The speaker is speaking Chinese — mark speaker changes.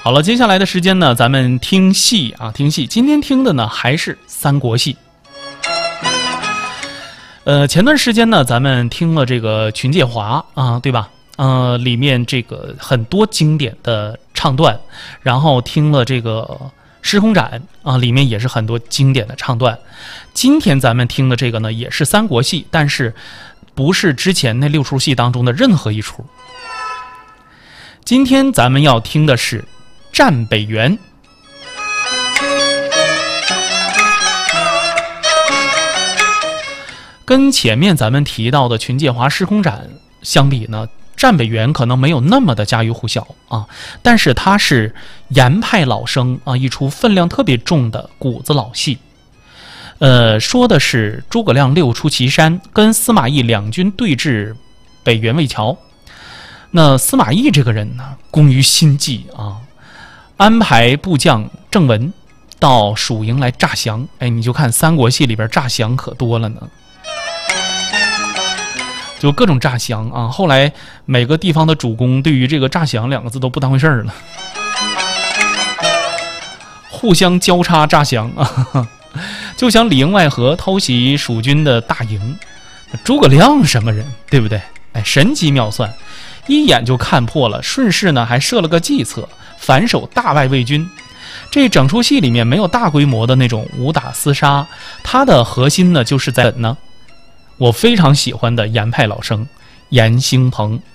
Speaker 1: 好了，接下来的时间呢，咱们听戏啊，听戏。今天听的呢还是三国戏。前段时间呢，咱们听了这个群介华啊，对吧？里面这个很多经典的唱段，然后听了这个时空斩啊，里面也是很多经典的唱段。今天咱们听的这个呢，也是三国戏，但是不是之前那6出戏当中的任何一出。今天咱们要听的是《战北原》。跟前面咱们提到的群介华时空斩相比呢，战北原可能没有那么的家喻户晓啊，但是它是严派老生啊一出分量特别重的谷子老戏。说的是诸葛亮6出祁山，跟司马懿两军对峙北原魏桥。那司马懿这个人呢，工于心计啊，安排部将郑文到蜀营来诈降。哎，你就看三国戏里边诈降可多了呢。就各种诈降啊！后来每个地方的主公对于这个诈降2个字都不当回事儿了，互相交叉诈降啊！就想里应外合偷袭蜀军的大营，诸葛亮什么人，对不对？哎，神机妙算，一眼就看破了，顺势呢还设了个计策，反手大败魏军。这整出戏里面没有大规模的那种武打厮杀，它的核心呢就是在我非常喜欢的严派老生严兴鹏。